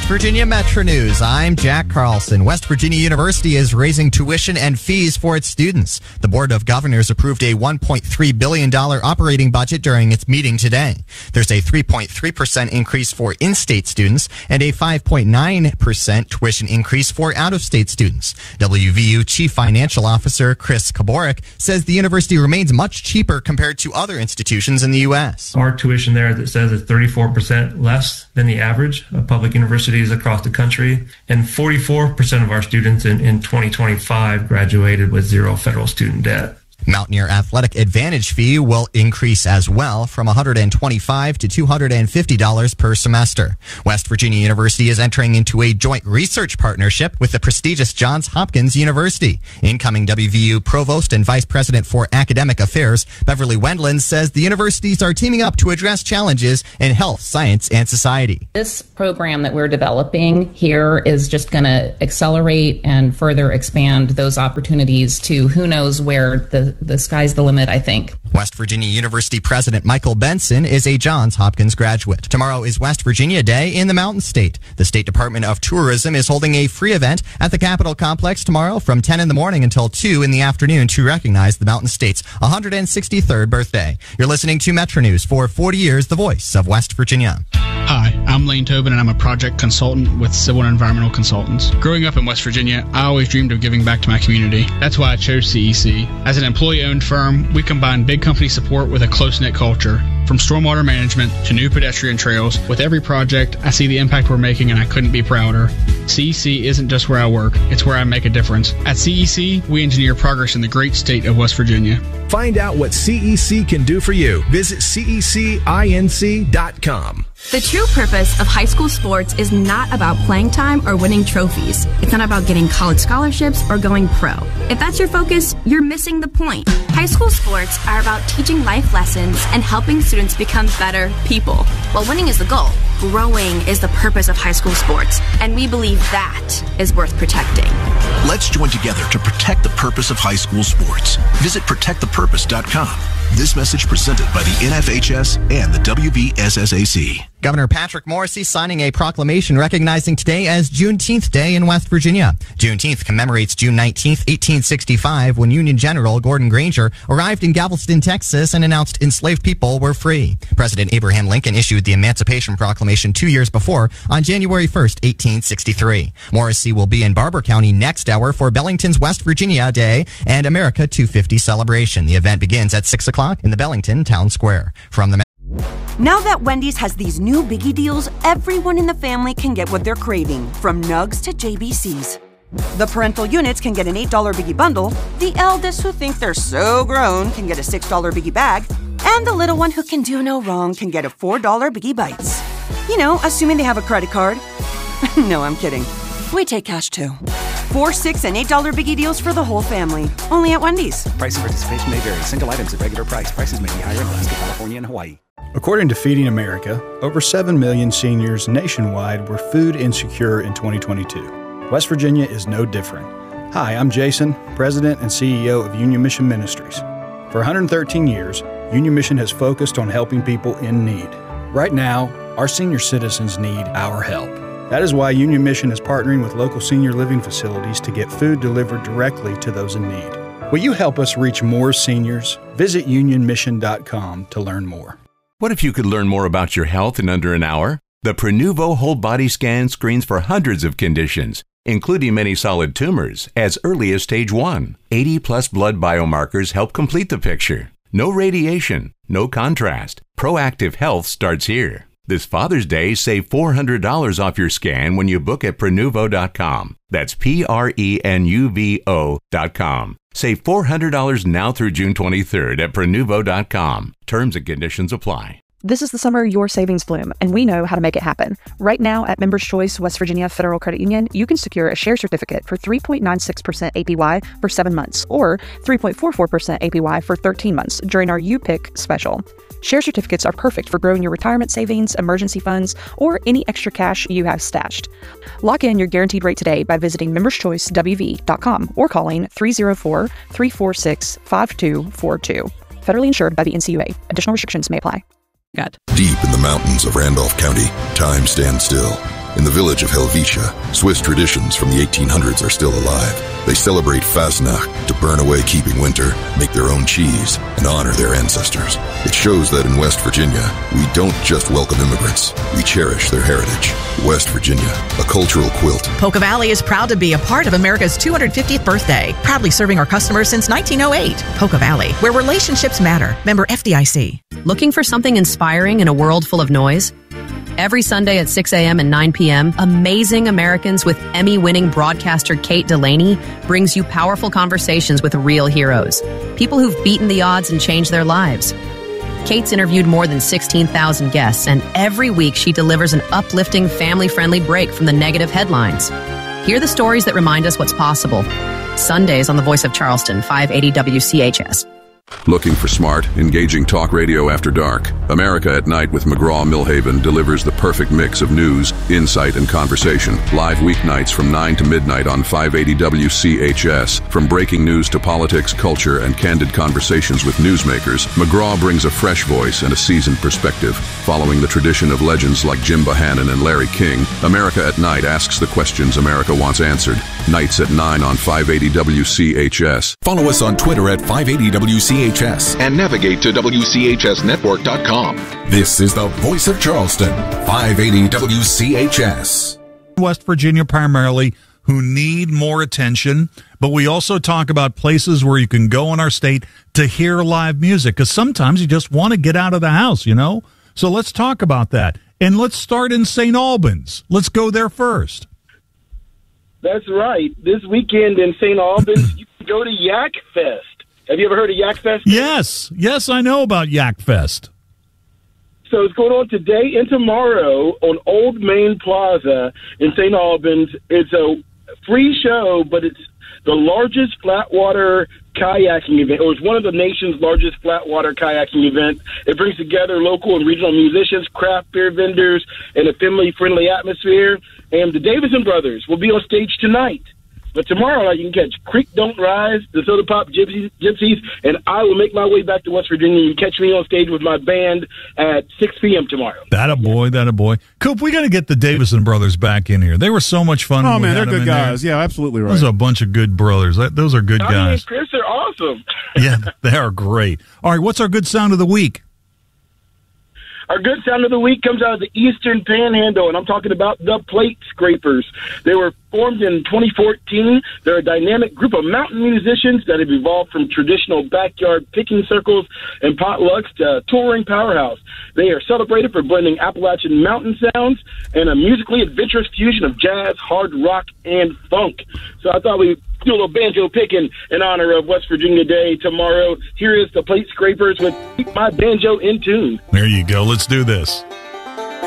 Virginia Metro News. I'm Jack Carlson. West Virginia University is raising tuition and fees for its students. The Board of Governors approved a $1.3 billion operating budget during its meeting today. There's a 3.3% increase for in-state students and a 5.9% tuition increase for out-of-state students. WVU Chief Financial Officer Chris Kaborik says the university remains much cheaper compared to other institutions in the U.S. Our tuition there that says it's 34% less than the average of public universities across the country, and 44% of our students in 2025 graduated with zero federal student debt. Mountaineer Athletic Advantage fee will increase as well from $125 to $250 per semester. West Virginia University is entering into a joint research partnership with the prestigious Johns Hopkins University. Incoming WVU Provost and Vice President for Academic Affairs, Beverly Wendland, says the universities are teaming up to address challenges in health, science, and society. This program that we're developing here is just going to accelerate and further expand those opportunities to who knows where the sky's the limit, I think. West Virginia University President Michael Benson is a Johns Hopkins graduate. Tomorrow is West Virginia Day in the Mountain State. The State Department of Tourism is holding a free event at the Capitol Complex tomorrow from 10 in the morning until 2 in the afternoon to recognize the Mountain State's 163rd birthday. You're listening to Metro News for 40 years, the voice of West Virginia. Hi, I'm Lane Tobin, and I'm a project consultant with Civil and Environmental Consultants. Growing up in West Virginia, I always dreamed of giving back to my community. That's why I chose CEC. As an employee-owned firm, we combine big company support with a close-knit culture. From stormwater management to new pedestrian trails, with every project, I see the impact we're making, and I couldn't be prouder. CEC isn't just where I work, it's where I make a difference. At CEC, we engineer progress in the great state of West Virginia. Find out what CEC can do for you. Visit cecinc.com. The true purpose of high school sports is not about playing time or winning trophies. It's not about getting college scholarships or going pro. If that's your focus, you're missing the point. High school sports are about teaching life lessons and helping students become better people. While winning is the goal, growing is the purpose of high school sports, and we believe that is worth protecting. Let's join together to protect the purpose of high school sports. Visit protectthepurpose.com. This message presented by the NFHS and the WVSSAC. Governor Patrick Morrisey signing a proclamation recognizing today as Juneteenth Day in West Virginia. Juneteenth commemorates June 19th, 1865, when Union General Gordon Granger arrived in Galveston, Texas, and announced enslaved people were free. President Abraham Lincoln issued the Emancipation Proclamation 2 years before, on January 1st, 1863. Morrisey will be in Barber County next hour for Bellington's West Virginia Day and America 250 celebration. The event begins at 6 o'clock in the Bellington Town Square. From the Now that Wendy's has these new biggie deals, everyone in the family can get what they're craving, from nugs to JBCs. The parental units can get an $8 biggie bundle, the eldest who think they're so grown can get a $6 biggie bag, and the little one who can do no wrong can get a $4 biggie bites. You know, assuming they have a credit card. No, I'm kidding. We take cash too. 4, 6, and $8 biggie deals for the whole family. Only at Wendy's. Price and participation may vary. Single items at regular price. Prices may be higher in Alaska, California, and Hawaii. According to Feeding America, over 7 million seniors nationwide were food insecure in 2022. West Virginia is no different. Hi, I'm Jason, President and CEO of Union Mission Ministries. For 113 years, Union Mission has focused on helping people in need. Right now, our senior citizens need our help. That is why Union Mission is partnering with local senior living facilities to get food delivered directly to those in need. Will you help us reach more seniors? Visit unionmission.com to learn more. What if you could learn more about your health in under an hour? The Prenuvo Whole Body Scan screens for hundreds of conditions, including many solid tumors, as early as stage 1. 80-plus blood biomarkers help complete the picture. No radiation, no contrast. Proactive health starts here. This Father's Day, save $400 off your scan when you book at Prenuvo.com. That's Prenuvo.com. Save $400 now through June 23rd at Prenuvo.com. Terms and conditions apply. This is the summer your savings bloom, and we know how to make it happen. Right now at Members Choice West Virginia Federal Credit Union, you can secure a share certificate for 3.96% APY for 7 months or 3.44% APY for 13 months during our U-Pick special. Share certificates are perfect for growing your retirement savings, emergency funds, or any extra cash you have stashed. Lock in your guaranteed rate today by visiting memberschoicewv.com or calling 304-346-5242. Federally insured by the NCUA. Additional restrictions may apply. Deep in the mountains of Randolph County, time stands still. In the village of Helvetia, Swiss traditions from the 1800s are still alive. They celebrate Fasnacht to burn away keeping winter, make their own cheese, and honor their ancestors. It shows that in West Virginia, we don't just welcome immigrants, we cherish their heritage. West Virginia, a cultural quilt. Polka Valley is proud to be a part of America's 250th birthday, proudly serving our customers since 1908. Polka Valley, where relationships matter. Member FDIC. Looking for something inspiring in a world full of noise? Every Sunday at 6 a.m. and 9 p.m., Amazing Americans with Emmy-winning broadcaster Kate Delaney brings you powerful conversations with real heroes, people who've beaten the odds and changed their lives. Kate's interviewed more than 16,000 guests, and every week she delivers an uplifting, family-friendly break from the negative headlines. Hear the stories that remind us what's possible. Sundays on The Voice of Charleston, 580 WCHS. Looking for smart, engaging talk radio after dark? America at Night with McGraw-Milhaven delivers the perfect mix of news, insight, and conversation. Live weeknights from 9 to midnight on 580 WCHS. From breaking news to politics, culture, and candid conversations with newsmakers, McGraw brings a fresh voice and a seasoned perspective. Following the tradition of legends like Jim Bohannon and Larry King, America at Night asks the questions America wants answered. Nights at 9 on 580 WCHS. Follow us on Twitter at 580 WCHS. And navigate to WCHSnetwork.com. This is the Voice of Charleston, 580 WCHS. West Virginia primarily, who need more attention, but we also talk about places where you can go in our state to hear live music, because sometimes you just want to get out of the house, you know? So let's talk about that. And let's start in St. Albans. Let's go there first. That's right. This weekend in St. Albans, you can go to Yak Fest. Have you ever heard of Yak Fest? Yes, I know about Yak Fest. So it's going on today and tomorrow on Old Main Plaza in St. Albans. It's a free show, but it's the largest flatwater kayaking event, or it's one of the nation's largest flatwater kayaking events. It brings together local and regional musicians, craft beer vendors, and a family-friendly atmosphere. And the Davison Brothers will be on stage tonight. But tomorrow night you can catch Creek Don't Rise, the Soda Pop Gypsies, and I will make my way back to West Virginia. You can catch me on stage with my band at 6 p.m. tomorrow. That a boy. Coop, we got to get the Davison Brothers back in here. They were so much fun. Oh, man, they're good guys. Yeah, absolutely right. Those are a bunch of good brothers. Those are good guys. And Chris are awesome. Yeah, they are great. All right, what's our good sound of the week? Our good sound of the week comes out of the Eastern Panhandle, and I'm talking about the Plate Scrapers. They were formed in 2014. They're a dynamic group of mountain musicians that have evolved from traditional backyard picking circles and potlucks to a touring powerhouse. They are celebrated for blending Appalachian mountain sounds and a musically adventurous fusion of jazz, hard rock, and funk. So I thought we'd do a little banjo picking in honor of West Virginia Day tomorrow. Here is the Plate Scrapers with Keep My Banjo in Tune. There you go. Let's do this.